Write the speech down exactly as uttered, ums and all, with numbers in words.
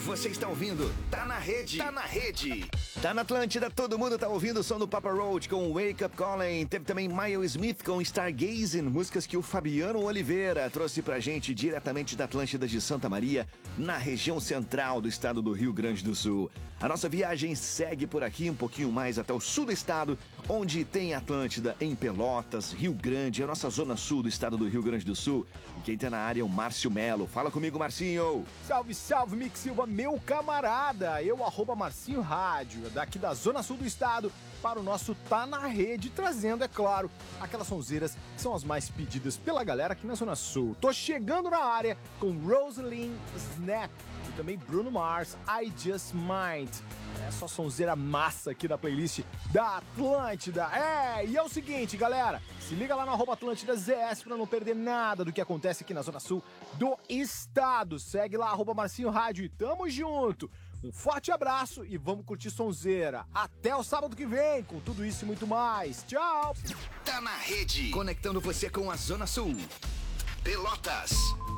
Você está ouvindo Tá na Rede. Tá na Rede. Tá na Atlântida, todo mundo tá ouvindo o som do Papa Roach com Wake Up Calling. Teve também Miles Smith com Stargazing, músicas que o Fabiano Oliveira trouxe pra gente diretamente da Atlântida de Santa Maria, na região central do estado do Rio Grande do Sul. A nossa viagem segue por aqui um pouquinho mais até o sul do estado, onde tem Atlântida em Pelotas, Rio Grande, a nossa zona sul do estado do Rio Grande do Sul. E quem tá na área é o Márcio Melo. Fala comigo, Marcinho. Salve, salve, Mick Silva, meu camarada. Eu, arroba Marcinho Rádio, daqui da zona sul do estado, para o nosso Tá na Rede, trazendo, é claro, aquelas sonzeiras que são as mais pedidas pela galera aqui na zona sul. Tô chegando na área com Rosalind Snap e também Bruno Mars, I Just Might. É só sonzeira massa aqui na playlist da Atlântida. É, e é o seguinte, galera, se liga lá no arroba Atlântida Z S pra não perder nada do que acontece aqui na zona sul do estado. Segue lá, arroba Marcinho Rádio, e tamo junto. Um forte abraço e vamos curtir sonzeira. Até o sábado que vem, com tudo isso e muito mais. Tchau! Tá na Rede, conectando você com a Zona Sul. Pelotas.